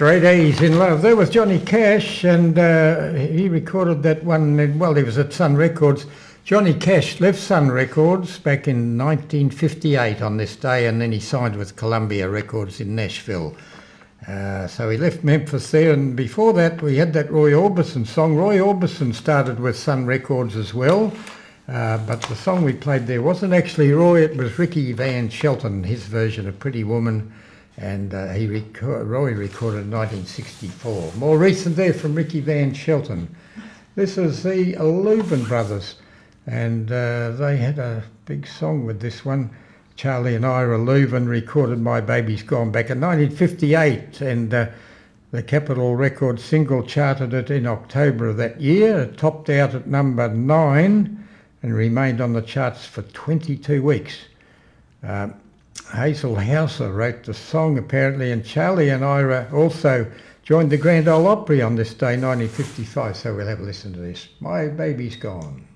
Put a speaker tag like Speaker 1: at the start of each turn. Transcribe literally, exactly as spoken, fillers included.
Speaker 1: Straight A's in Love. There was Johnny Cash, and uh, he recorded that one, in, well, he was at Sun Records. Johnny Cash left Sun Records back in nineteen fifty-eight on this day, and then he signed with Columbia Records in Nashville. Uh, so he left Memphis there, and before that we had that Roy Orbison song. Roy Orbison started with Sun Records as well, uh, but the song we played there wasn't actually Roy, it was Ricky Van Shelton, his version of Pretty Woman, and uh, he rec- Roy recorded in nineteen sixty-four. More recent there from Ricky Van Shelton. This is the Louvin Brothers, and uh, they had a big song with this one. Charlie and Ira Louvin recorded My Baby's Gone back in nineteen fifty-eight, and uh, the Capitol Records single charted it in October of that year. It topped out at number nine and remained on the charts for twenty-two weeks. Uh, Hazel Hauser wrote the song apparently, and Charlie and Ira also joined the Grand Ole Opry on this day, nineteen fifty-five, so we'll have a listen to this. My Baby's Gone.